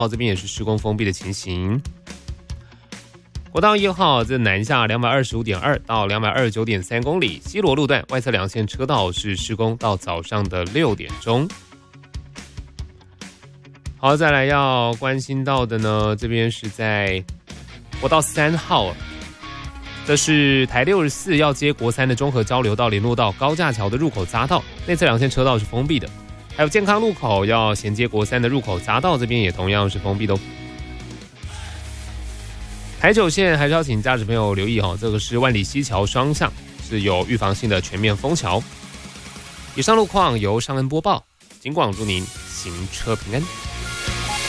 这边也是施工封闭的情形。国道1号这南下225.2到229.3公里，西螺路段外侧2线车道是施工到早上的6点钟。好，再来要关心到的呢，这边是在国道3号，这是台64要接国3的中和交流道联络道高架桥的入口匝道，内侧2线车道是封闭的。还有健康路口要衔接国3的入口匝道，这边也同样是封闭的。台9线还是要请驾驶朋友留意这个是万里溪桥双向是有预防性的全面封桥。以上路况由尚恩播报，警广祝您行车平安。